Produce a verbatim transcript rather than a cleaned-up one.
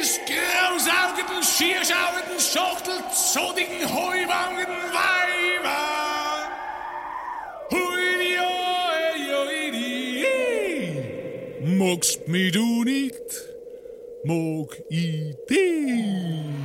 Schädels, grausaugenden, schierschaugenden, schachtelzodigen, heuwangenden Weiber. Hui, oi, oi, di. Magst mich du nicht, mag ich dich.